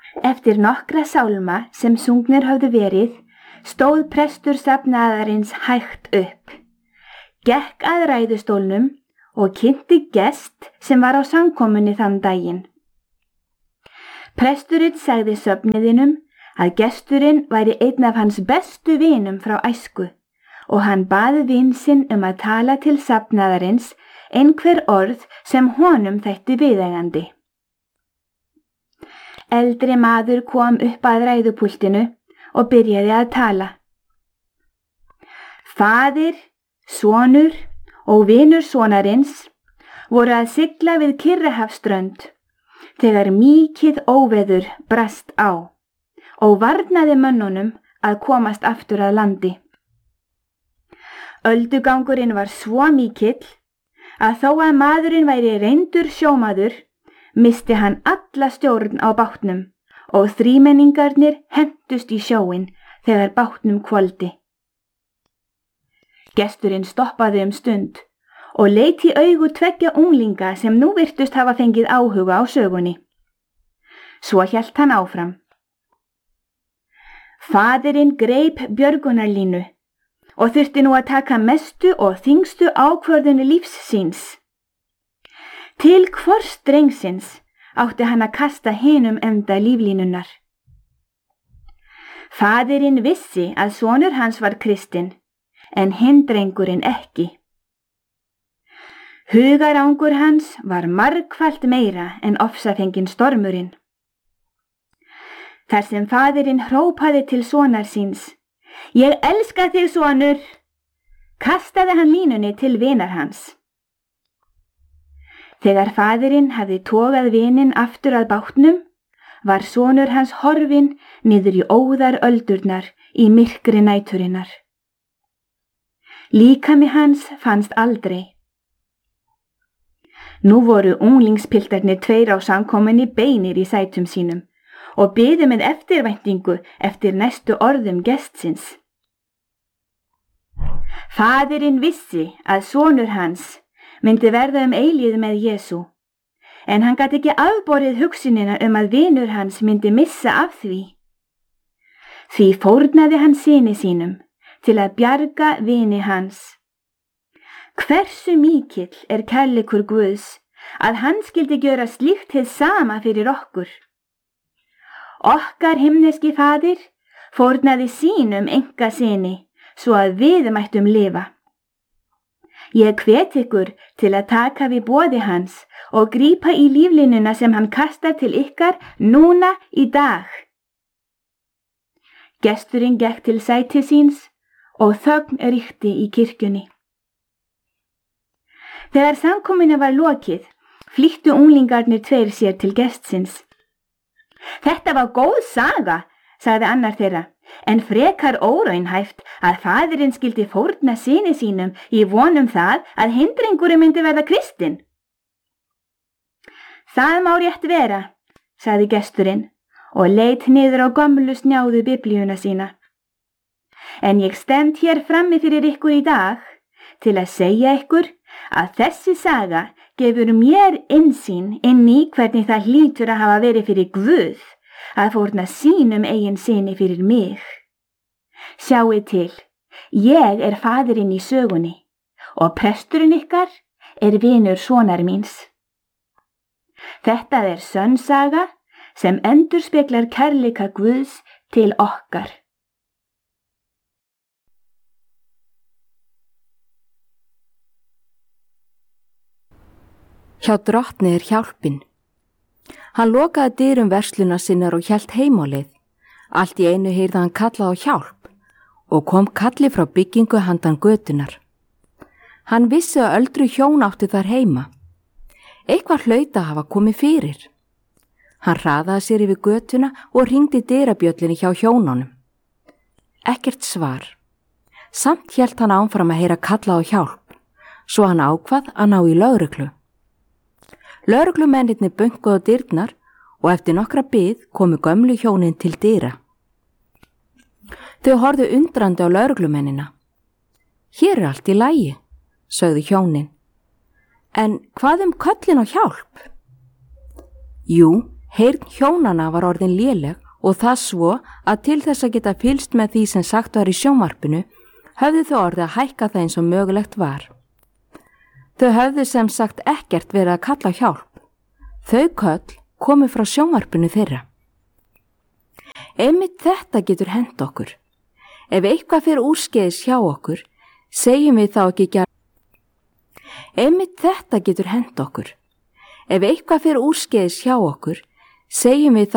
Eftir nokkra sálma sem sungnir höfðu verið, stóð prestur safnaðarins hægt upp, gekk að ræðustólnum og kynnti gest sem var á samkomunni þann daginn. Presturinn sagði söfniðinum að gesturinn væri einn af hans bestu vinum frá æsku og hann baði vin sinn að tala til safnaðarins einhver orð sem honum þætti viðeigandi. Eldri maður kom upp að ræðupúltinu og byrjaði að tala. Faðir, sonur og vinur sonarins voru að sigla við Kyrrahafsströnd þegar mikið óveður brast á og varnaði mönnunum að komast aftur að landi. Öldugangurinn var svo mikill að þó að maðurinn væri reyndur sjómaður, missti hann alla stjórn á bátnum og þrímenningarnir hentust í sjóinn þegar bátnum hvolfdi. Gesturinn stoppaði stund og leit í augu tveggja unglinga sem nú virtust hafa fengið áhuga á sögunni. Svo hélt hann áfram. Faðirinn greip björgunarlínu og þurfti nú að taka mestu og þyngstu ákvörðun lífs síns. Til hvors drengsins átti hann að kasta hinum enda líflínunnar. Faðirinn vissi að sonur hans var kristinn, en hinn drengurinn ekki. Hugarangur hans var margfalt meira en ofsafenginn stormurinn. Þar sem faðirinn hrópaði til sonar síns, ég elska þig, sonur, kastaði hann línunni til vinar hans. Þegar faðirinn hafði togað vininn aftur að bátnum, var sonur hans horfinn niður í óðar öldurnar í myrkri næturinnar. Líkami hans fannst aldrei. Nú voru unglingspiltarnir tveir á samkomunni beinir í sætum sínum og biðu með eftirvæntingu eftir næstu orðum gestsins. Faðirinn vissi að sonur hans myndi verða eilífð með Jesú, en hann gat ekki afborið hugsunina að vinur hans myndi missa af því. Því fórnaði hann syni sínum til að bjarga vini hans. Hversu mikill kærleikur Guðs að hann skyldi gjöra slíkt hið sama fyrir okkur. Okkar himneski faðir fórnaði sínum einkasyni svo að við mættum lifa. Ég hvet ykkur til að taka við boði hans og grípa í líflínuna sem hann kastar til ykkar núna í dag. Gesturinn gekk til sæti síns og þögn ríkti í kirkjunni. Þegar samkomunni var lokið, flýttu unglingarnir tveir sér til gestsins. Þetta var góð saga, sagði annar þeirra, en frekar óraunhæft að faðirinn skyldi fórna syni sínum í von það að hinn drengurinn myndi verða kristinn. Það má rétt vera, sagði gesturinn og leit niður á gömlu snjáðu biblíuna sína. En ég stend hér frammi fyrir ykkur í dag til að segja ykkur að þessi saga gefur mér innsýn inn í hvernig það hlýtur að hafa verið fyrir Guð að fórna sínum eigin syni fyrir mig. Sjáið til, ég faðirinn í sögunni og presturinn ykkar vinur sonar míns. Þetta sönn saga sem endurspeglar kærleika Guðs til okkar. Hjá drottni hjálpin. Hann lokaði dyrum versluna sinnar og hélt heim á leið. Allt í einu heyrði hann kallað á hjálp og kom kalli frá byggingu handan götunar. Hann vissi að öldru hjón áttu þar heima. Eitthvað hlaut að hafa komið fyrir. Hann hraðaði sér yfir götuna og hringdi dyrabjöllinni hjá hjónunum. Ekkert svar. Samt hélt hann áfram að heyra kallað á hjálp, svo hann ákvað að ná í lögreglu. Lögreglumennirnir bönkuðu á dyrnar og eftir nokkra bið komu gömlu hjónin til dyra. Þau horfðu undrandi á lögreglumennina. Hér allt í lagi, sögðu hjónin. En hvað köllin á hjálp? Jú, Heyrn hjónana var orðin léleg og það svo að til þess að geta fylst með því sem sagt var í sjónvarpinu höfðu þau orðið að hækka það eins og mögulegt var. Þau höfðu sem sagt ekkert verið að kalla hjálp. Þau köll komu frá sjónvarpinu þeirra. Einmitt þetta getur hent okkur. Ef eitthvað fyrir úrskeiðis hjá okkur, segjum við þá ekki gera. Einmitt þetta getur hent okkur. Ef eitthvað fyrir úrskeiðis hjá okkur, segjum við þá